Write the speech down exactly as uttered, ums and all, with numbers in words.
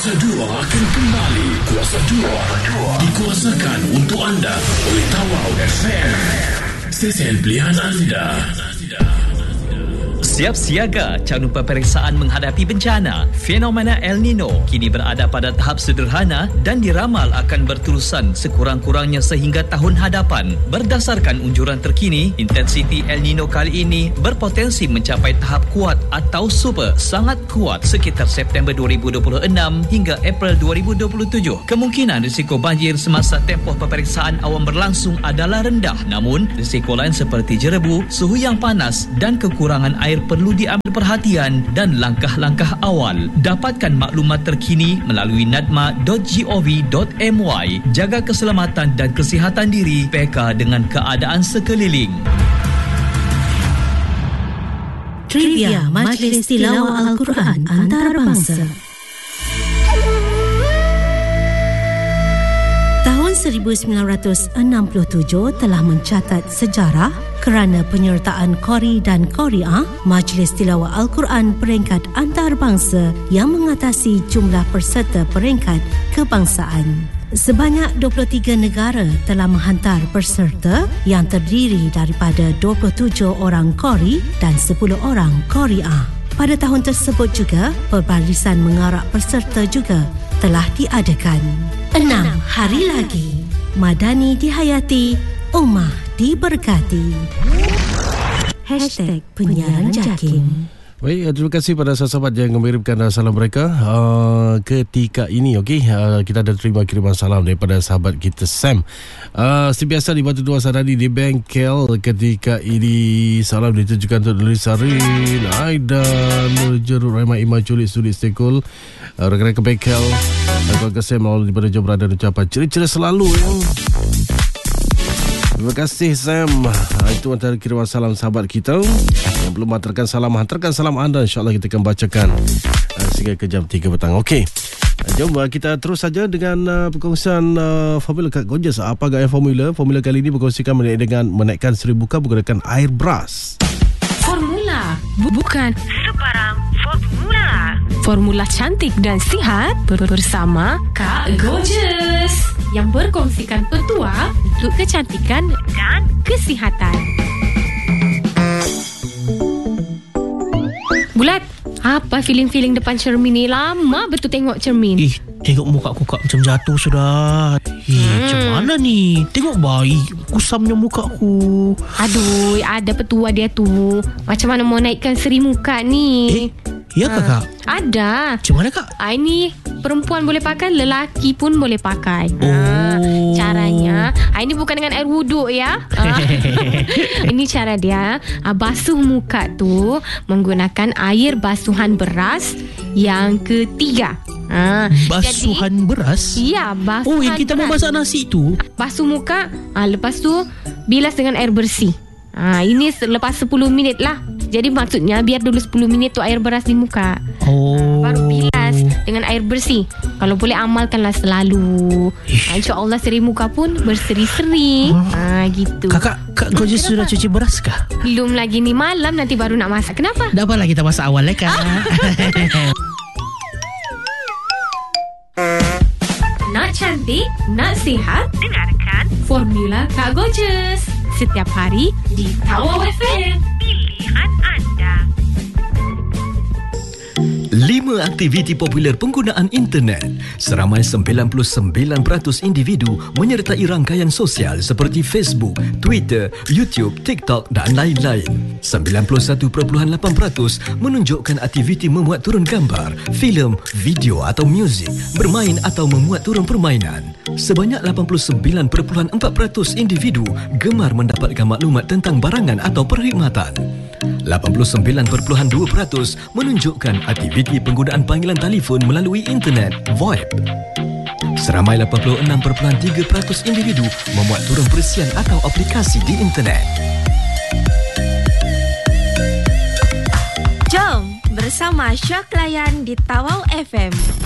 Kuasa dua akan kembali. Kuasa dua dikuasakan untuk anda oleh Tawau F M, stesen pilihan anda. Siap siaga calon peperiksaan menghadapi bencana. Fenomena El Nino kini berada pada tahap sederhana dan diramal akan berterusan sekurang-kurangnya sehingga tahun hadapan. Berdasarkan unjuran terkini, intensiti El Nino kali ini berpotensi mencapai tahap kuat atau super sangat kuat sekitar September dua ribu dua puluh enam hingga April dua ribu dua puluh tujuh. Kemungkinan risiko banjir semasa tempoh peperiksaan awan berlangsung adalah rendah. Namun, risiko lain seperti jerebu, suhu yang panas dan kekurangan air perlu diambil perhatian dan langkah-langkah awal. Dapatkan maklumat terkini melalui nadma dot gov dot my. Jaga keselamatan dan kesihatan diri, peka dengan keadaan sekeliling. Trivia Majlis Tilawah Al-Quran Antarabangsa. Tahun seribu sembilan ratus enam puluh tujuh telah mencatat sejarah kerana penyertaan Qori dan Qori'ah, Majlis Tilawah Al-Quran peringkat antarabangsa yang mengatasi jumlah peserta peringkat kebangsaan. Sebanyak dua puluh tiga negara telah menghantar peserta yang terdiri daripada dua puluh tujuh orang Qori dan sepuluh orang Qori'ah. Pada tahun tersebut juga, perbarisan mengarak peserta juga telah diadakan. Enam hari lagi, Madani dihayati, Ummah diberkati. Hashtag Penyiaran Jakim. Baik, terima kasih pada sahabat yang mengirimkan salam mereka uh, ketika ini. Okey, uh, kita ada terima kiriman salam daripada sahabat kita Sam. Uh, seperti biasa di Batu Dua Saradi di bengkel ketika ini. Salam ditujukan untuk Nulis Sarin, Aidan, Nur Jeruk, Rahmat Iman, Culik, Sulit, Stekul, uh, rekan-rekan bengkel. Keluarga Sam lalu daripada jauh berada ucapan ceria-ceria selalu ya. Terima kasih Sam. Itu antara kiriman salam sahabat kita. Yang belum hantarkan salam, hantarkan salam anda. InsyaAllah kita akan bacakan uh, sehingga ke jam tiga petang. Okey, jom uh, kita terus saja dengan uh, perkongsian uh, formula Kak Gorgeous. Apa gaya formula? Formula kali ini berkongsikan dengan menaikkan seribu buka menggunakan air beras. Formula, bukan sebarang formula. Formula cantik dan sihat bersama Kak Gorgeous yang berkongsikan petua untuk kecantikan dan kesihatan. Bulat, apa feeling-feeling depan cermin ni? Lama betul tengok cermin. Eh, tengok muka aku kak macam jatuh sudah. Eh, hmm. macam mana ni? Tengok baik kusamnya muka aku. Aduh, ada petua dia tu. Macam mana mau naikkan seri muka ni? Eh, ya kakak? Ha, ada. Macam mana kak? Ha, ini perempuan boleh pakai, lelaki pun boleh pakai. Oh. Ha, caranya, ha, ini bukan dengan air wuduk ya. Ha. Ini cara dia, ha, basuh muka tu menggunakan air basuhan beras yang ketiga. Ha, basuhan jadi, beras? Ya, basuhan. Oh, yang kita beras. Mau masak nasi tu. Basuh muka, ha, lepas tu bilas dengan air bersih. Ha, ini lepas sepuluh minit lah. Jadi maksudnya biar dulu sepuluh minit tu air beras di muka. Oh. Ha, baru bilas dengan air bersih. Kalau boleh amalkanlah selalu. Ha, InsyaAllah seri muka pun berseri-seri. Ha, gitu. Kakak, Kak Gorgeous sudah cuci beras kah? Belum lagi ni, malam nanti baru nak masak. Kenapa? Tak apalah, kita masak awal lah kak. Nak cantik, nak sihat, dengarkan Formula Kak Gorgeous setiap hari di Tawau F M. Pilihan anda. Lima aktiviti popular penggunaan internet. Seramai sembilan puluh sembilan peratus individu menyertai rangkaian sosial seperti Facebook, Twitter, YouTube, TikTok dan lain-lain. sembilan puluh satu perpuluhan lapan peratus menunjukkan aktiviti memuat turun gambar, filem, video atau muzik, bermain atau memuat turun permainan. Sebanyak lapan puluh sembilan perpuluhan empat peratus individu gemar mendapatkan maklumat tentang barangan atau perkhidmatan. lapan puluh sembilan perpuluhan dua peratus menunjukkan aktiviti penggunaan panggilan telefon melalui internet, VoIP. Seramai lapan puluh enam perpuluhan tiga peratus individu memuat turun perisian atau aplikasi di internet. Jom bersama Syak Layan di Tawau F M.